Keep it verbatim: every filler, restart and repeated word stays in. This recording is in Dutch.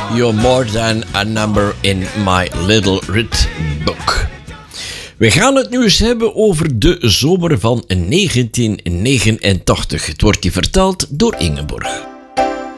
You're more than a number in my little red book. We gaan het nu eens hebben over de zomer van negentien negenentachtig. Het wordt hier vertaald door Ingeborg.